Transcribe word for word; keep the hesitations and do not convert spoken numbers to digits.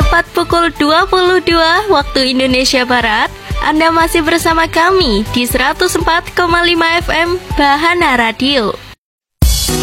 tepat pukul dua puluh dua waktu Indonesia Barat. Anda masih bersama kami di seratus empat koma lima F M Bahana Radio.